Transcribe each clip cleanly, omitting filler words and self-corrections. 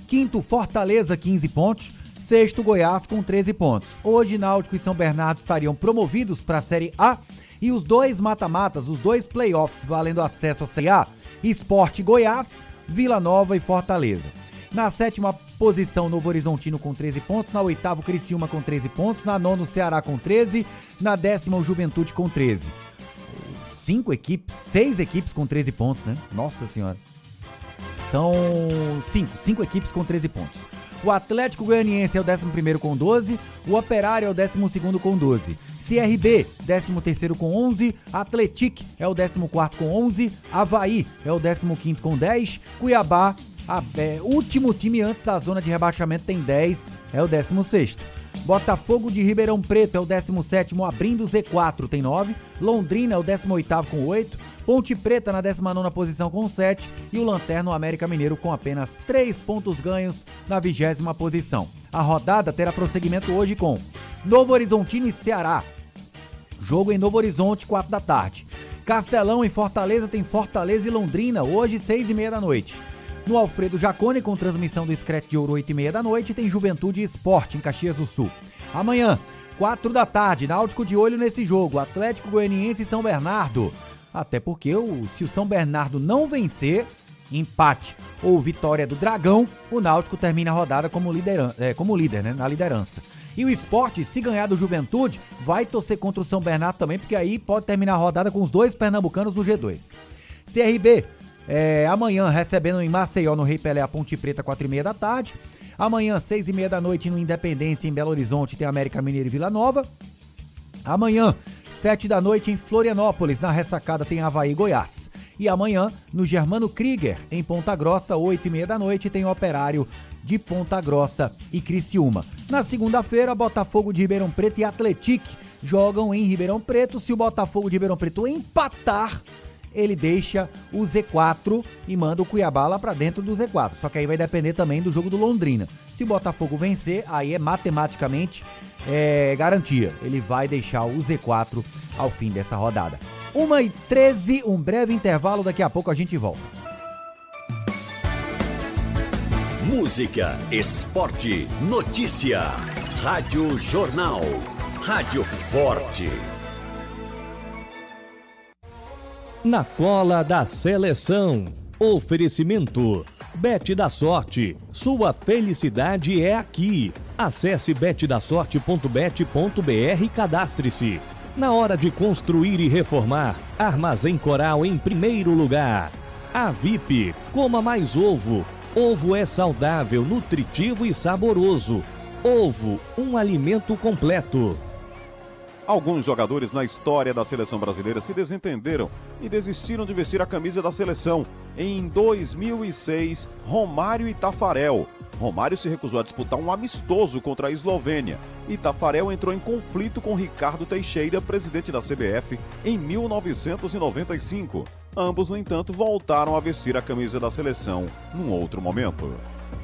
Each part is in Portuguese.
Quinto, Fortaleza, 15 pontos. Sexto, Goiás, com 13 pontos. Hoje, Náutico e São Bernardo estariam promovidos para a Série A e os dois mata-matas, os dois playoffs valendo acesso à Série A, Sport Goiás, Vila Nova e Fortaleza. Na sétima posição, Novo Horizontino com 13 pontos. Na oitava, Criciúma com 13 pontos. Na nona, Ceará com 13. Na décima, o Juventude com 13. 6 equipes com 13 pontos, né? Nossa Senhora. São 5 equipes com 13 pontos. O Atlético Goianiense é o 11º com 12, o Operário é o 12º com 12. CRB, 13º com 11, Atlético é o 14º com 11, Avaí é o 15º com 10, Cuiabá, último time antes da zona de rebaixamento, tem 10, é o 16º. Botafogo de Ribeirão Preto é o 17º, abrindo o Z4, tem 9, Londrina é o 18º com 8, Ponte Preta na 19ª posição com 7 e o Lanterna, o América Mineiro, com apenas 3 pontos ganhos na 20ª posição. A rodada terá prosseguimento hoje com Novo Horizontino e Ceará. Jogo em Novo Horizonte, 4 da tarde. Castelão e Fortaleza tem Fortaleza e Londrina, hoje 6h30 da noite. No Alfredo Jaconi, com transmissão do Screte de Ouro, 8h30 da noite, tem Juventude e Sport em Caxias do Sul. Amanhã, 4 da tarde, Náutico de olho nesse jogo, Atlético Goianiense e São Bernardo. Até porque se o São Bernardo não vencer, empate ou vitória do Dragão, o Náutico termina a rodada como líder, né, na liderança. E o Sport, se ganhar do Juventude, vai torcer contra o São Bernardo também, porque aí pode terminar a rodada com os dois pernambucanos no G2. CRB, amanhã recebendo em Maceió, no Rei Pelé, a Ponte Preta, 4h30 da tarde. Amanhã, 6h30 da noite, no Independência, em Belo Horizonte, tem América Mineiro e Vila Nova. Amanhã, 7 da noite, em Florianópolis, na Ressacada, tem Avaí e Goiás. E amanhã, no Germano Krieger, em Ponta Grossa, 8h30 da noite, tem Operário de Ponta Grossa e Criciúma. Na segunda-feira, Botafogo de Ribeirão Preto e Atlético jogam em Ribeirão Preto. Se o Botafogo de Ribeirão Preto empatar, ele deixa o Z4 e manda o Cuiabá lá pra dentro do Z4. Só que aí vai depender também do jogo do Londrina. Se o Botafogo vencer, aí é matematicamente garantia. Ele vai deixar o Z4 ao fim dessa rodada. 1h13, um breve intervalo, daqui a pouco a gente volta. Música, esporte, notícia. Rádio Jornal. Rádio Forte. Na cola da seleção. Oferecimento. Bet da Sorte. Sua felicidade é aqui. Acesse betdasorte.bet.br e cadastre-se. Na hora de construir e reformar, Armazém Coral em primeiro lugar. A VIP, coma mais ovo. Ovo é saudável, nutritivo e saboroso. Ovo, um alimento completo. Alguns jogadores na história da seleção brasileira se desentenderam e desistiram de vestir a camisa da seleção. Em 2006, Romário e Tafarel. Romário se recusou a disputar um amistoso contra a Eslovênia e Tafarel entrou em conflito com Ricardo Teixeira, presidente da CBF, em 1995. Ambos, no entanto, voltaram a vestir a camisa da seleção num outro momento.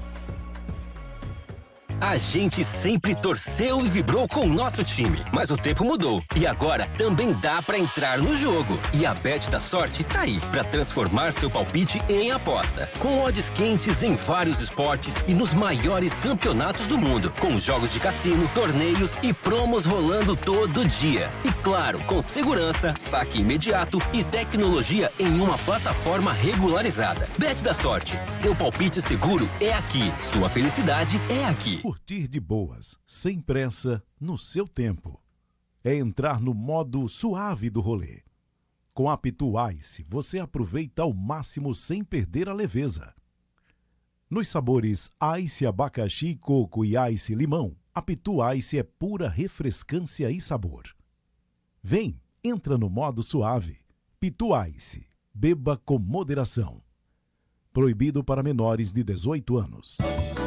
A gente sempre torceu e vibrou com o nosso time, mas o tempo mudou e agora também dá pra entrar no jogo. E a Bet da Sorte tá aí pra transformar seu palpite em aposta. Com odds quentes em vários esportes e nos maiores campeonatos do mundo, com jogos de cassino, torneios e promos rolando todo dia. E claro, com segurança, saque imediato e tecnologia em uma plataforma regularizada. Bet da Sorte, seu palpite seguro é aqui, sua felicidade é aqui. Curtir de boas, sem pressa, no seu tempo. É entrar no modo suave do rolê. Com a Pitu Ice, você aproveita ao máximo sem perder a leveza. Nos sabores Ice abacaxi, coco e Ice limão, a Pitu Ice é pura refrescância e sabor. Vem, entra no modo suave. Pitu Ice, beba com moderação. Proibido para menores de 18 anos.